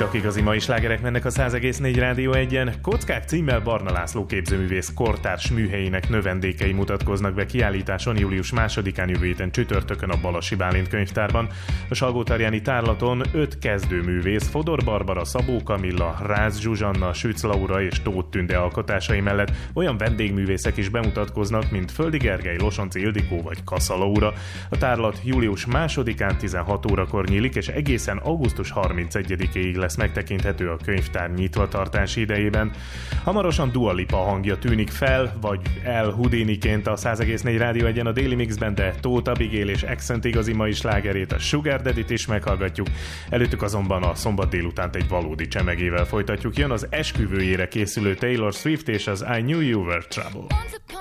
Csak igazi mai slágerek mennek a 100,4 Rádió 1-en. Kockák címmel Barna László képzőművész kortárs műhelyének növendékei mutatkoznak be kiállításon július 2-án jövő héten csütörtökön a Balassi Bálint könyvtárban. A Salgótarjáni tárlaton 5 kezdőművész, Fodor Barbara, Szabó Kamilla, Rácz Zsuzsanna, Sütz Laura és Tóth Tünde alkotásai mellett olyan vendégművészek is bemutatkoznak, mint Földi Gergely, Losonci Ildikó vagy Kassa Laura. A tárlat július 2-án 16 órakor nyílik, és egészen augusztus 31-ig lesz megtekinthető a könyvtár nyitvatartási idejében. Hamarosan Dua Lipa hangja tűnik fel, vagy El Houdiniként a 100,4 Rádió 1-en a Daily Mixben, de Tóth Abigail és Accent igazi mai slágerét, a Sugar Daddy-t is meghallgatjuk. Előttük azonban a szombat délutánt egy valódi csemegével folytatjuk. Jön az esküvőjére készülő Taylor Swift és az I Knew You Were Trouble.